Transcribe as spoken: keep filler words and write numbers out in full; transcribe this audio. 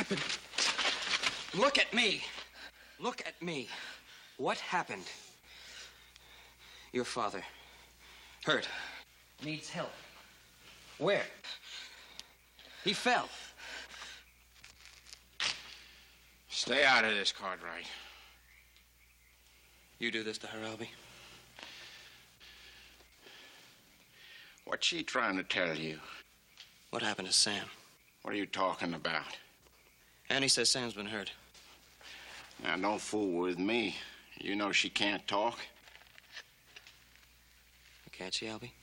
happened? Look at me. Look at me. What happened? Your father. Hurt. Needs help. Where? He fell. Stay out of this, Cartwright. You do this to her, Albie? What's she trying to tell you? What happened to Sam? What are you talking about? Annie says Sam's been hurt. Now, don't fool with me. You know she can't talk. Can't she, Albie?